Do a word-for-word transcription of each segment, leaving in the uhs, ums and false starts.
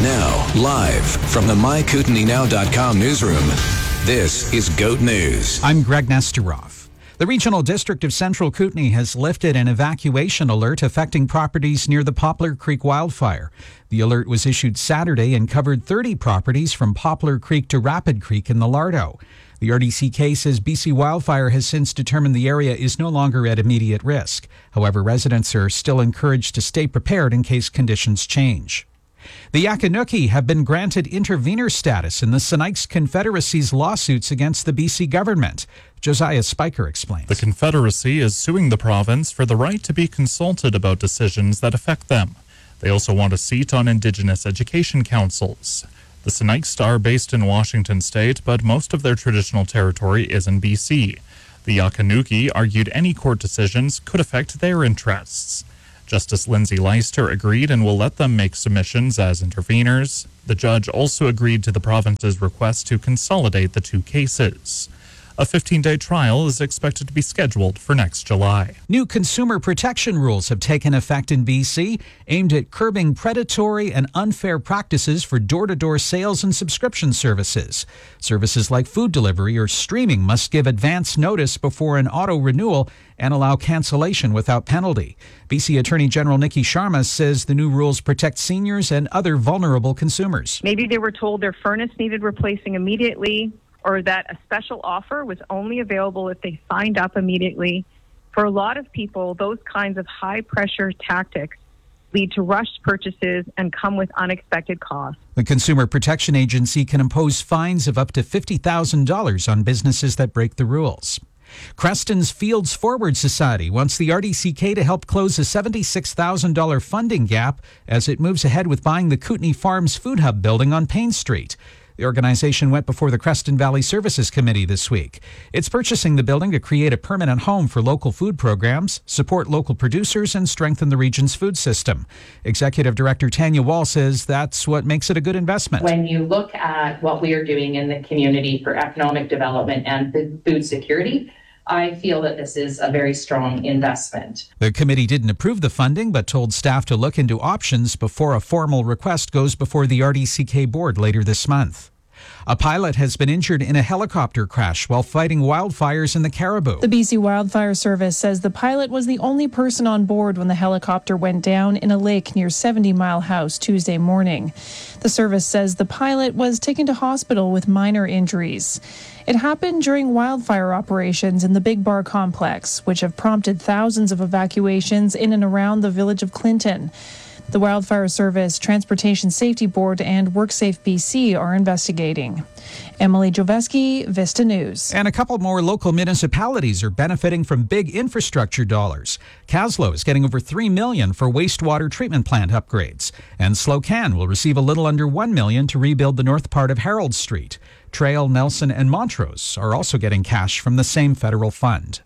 Now, live from the my kootenai now dot com newsroom, this is GOAT News. I'm Greg Nesterov. The Regional District of Central Kootenai has lifted an evacuation alert affecting properties near the Poplar Creek wildfire. The alert was issued Saturday and covered thirty properties from Poplar Creek to Rapid Creek in the Lardo. The R D C K says B C Wildfire has since determined the area is no longer at immediate risk. However, residents are still encouraged to stay prepared in case conditions change. The Yakanuki have been granted intervener status in the Sinaiks Confederacy's lawsuits against the B C government. Josiah Spiker explains. The Confederacy is suing the province for the right to be consulted about decisions that affect them. They also want a seat on Indigenous education councils. The Sinaiks are based in Washington state, but most of their traditional territory is in B C. The Yakanuki argued any court decisions could affect their interests. Justice Lindsay Leister agreed and will let them make submissions as interveners. The judge also agreed to the province's request to consolidate the two cases. A fifteen-day trial is expected to be scheduled for next July. New consumer protection rules have taken effect in B C, aimed at curbing predatory and unfair practices for door-to-door sales and subscription services. Services like food delivery or streaming must give advance notice before an auto-renewal and allow cancellation without penalty. B C Attorney General Nikki Sharma says the new rules protect seniors and other vulnerable consumers. Maybe they were told their furnace needed replacing immediately, or that a special offer was only available if they signed up immediately. For a lot of people, those kinds of high-pressure tactics lead to rushed purchases and come with unexpected costs. The Consumer Protection Agency can impose fines of up to fifty thousand dollars on businesses that break the rules. Creston's Fields Forward Society wants the R D C K to help close a seventy-six thousand dollars funding gap as it moves ahead with buying the Kootenai Farms Food Hub building on Payne Street. The organization went before the Creston Valley Services Committee this week. It's purchasing the building to create a permanent home for local food programs, support local producers, and strengthen the region's food system. Executive Director Tanya Wall says that's what makes it a good investment. When you look at what we are doing in the community for economic development and food security, I feel that this is a very strong investment. The committee didn't approve the funding, but told staff to look into options before a formal request goes before the R D C K board later this month. A pilot has been injured in a helicopter crash while fighting wildfires in the Caribou. The B C Wildfire Service says the pilot was the only person on board when the helicopter went down in a lake near seventy Mile House Tuesday morning. The service says the pilot was taken to hospital with minor injuries. It happened during wildfire operations in the Big Bar complex, which have prompted thousands of evacuations in and around the village of Clinton. The Wildfire Service, Transportation Safety Board, and WorkSafe B C are investigating. Emily Joveski, Vista News. And a couple more local municipalities are benefiting from big infrastructure dollars. Caslow is getting over three million dollars for wastewater treatment plant upgrades, and Slocan will receive a little under one million dollars to rebuild the north part of Harold Street. Trail, Nelson, and Montrose are also getting cash from the same federal fund.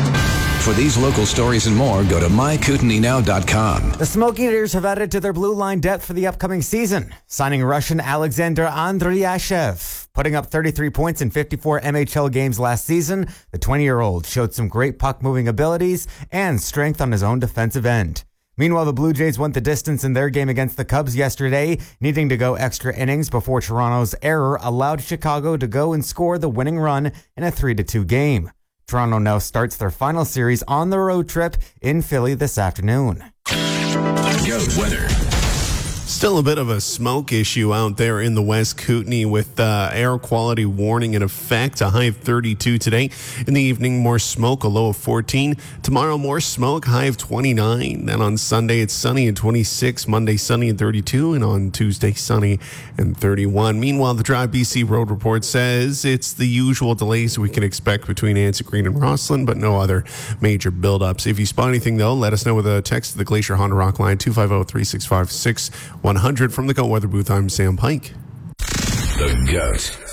For these local stories and more, go to my kootenai now dot com. The Smoke Eaters have added to their blue line depth for the upcoming season, signing Russian Alexander Andriashev. Putting up thirty-three points in fifty-four M H L games last season, the twenty-year-old showed some great puck-moving abilities and strength on his own defensive end. Meanwhile, the Blue Jays went the distance in their game against the Cubs yesterday, needing to go extra innings before Toronto's error allowed Chicago to go and score the winning run in a three to two game. Toronto now starts their final series on the road trip in Philly this afternoon. GOAT weather. Still a bit of a smoke issue out there in the West Kootenai with uh, air quality warning in effect. A high of thirty-two today. In the evening, more smoke, a low of fourteen. Tomorrow, more smoke, high of twenty-nine. Then on Sunday, it's sunny and twenty-six. Monday, sunny and thirty-two. And on Tuesday, sunny and thirty-one. Meanwhile, the Drive B C Road Report says it's the usual delays we can expect between Anza Green and Rosslyn, but no other major buildups. If you spot anything, though, let us know with a text to the Glacier Honda Rock line, two five zero, three six five, six one hundred. From the GOAT Weather Booth, I'm Sam Pike. The GOAT.